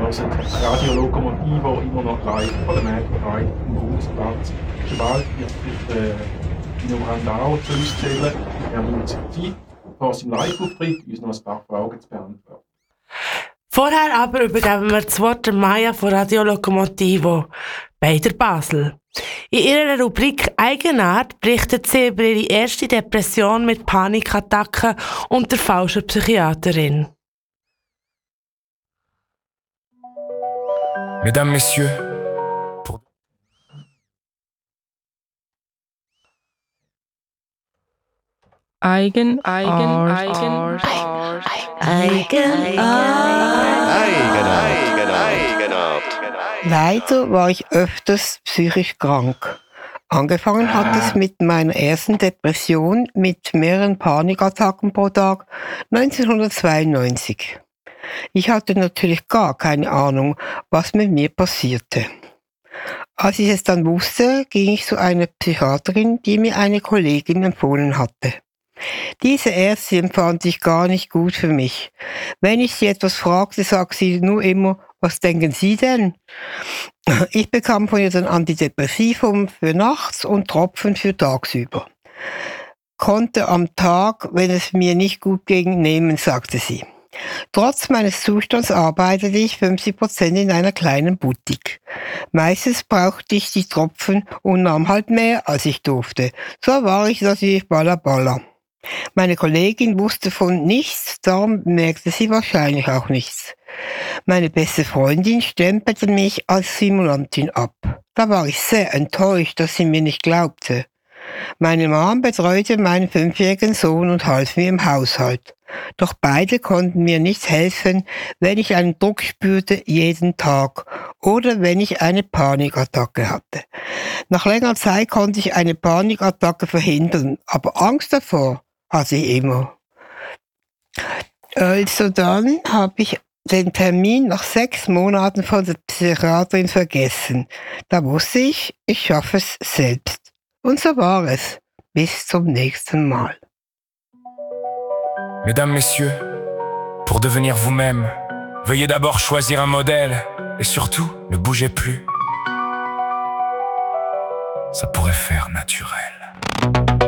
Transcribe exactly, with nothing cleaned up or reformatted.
hören Radio Lokomotivo immer noch live von der Mädchenbreit am Bundesplatz. Schon bald wird sich der Dino Brandao zu uns zählen. Er nimmt sich Zeit, vor seinem Live-Auftritt uns noch ein paar Fragen zu beantworten. Vorher aber übergeben wir das Wort der Maya von Radio Lokomotivo bei der Basel. In ihrer Rubrik Eigenart berichtet sie über ihre erste Depression mit Panikattacken und der falschen Psychiaterin. Mesdames, Messieurs, pour... Eigen, Eigen, Eigen, Eigenart. Leider war ich öfters psychisch krank. Angefangen hat es mit meiner ersten Depression mit mehreren Panikattacken pro Tag neunzehnhundertzweiundneunzig. Ich hatte natürlich gar keine Ahnung, was mit mir passierte. Als ich es dann wusste, ging ich zu einer Psychiaterin, die mir eine Kollegin empfohlen hatte. Diese Ärztin fand ich gar nicht gut für mich. Wenn ich sie etwas fragte, sagte sie nur immer, was denken Sie denn? Ich bekam von ihr dann Antidepressivum für nachts und Tropfen für tagsüber. Konnte am Tag, wenn es mir nicht gut ging, nehmen, sagte sie. Trotz meines Zustands arbeitete ich fünfzig Prozent in einer kleinen Boutique. Meistens brauchte ich die Tropfen und nahm halt mehr, als ich durfte. So war ich natürlich balla balla. Meine Kollegin wusste von nichts, darum merkte sie wahrscheinlich auch nichts. Meine beste Freundin stempelte mich als Simulantin ab. Da war ich sehr enttäuscht, dass sie mir nicht glaubte. Meine Mom betreute meinen fünfjährigen Sohn und half mir im Haushalt. Doch beide konnten mir nicht helfen, wenn ich einen Druck spürte jeden Tag oder wenn ich eine Panikattacke hatte. Nach längerer Zeit konnte ich eine Panikattacke verhindern, aber Angst davor hatte ich immer. Also dann habe ich den Termin nach sechs Monaten von der Psychiaterin vergessen. Da wusste ich, ich schaffe es selbst. Und so war es. Bis zum nächsten Mal. Mesdames, Messieurs, pour devenir vous-même, veuillez d'abord choisir un modèle et surtout ne bougez plus. Ça pourrait faire naturel.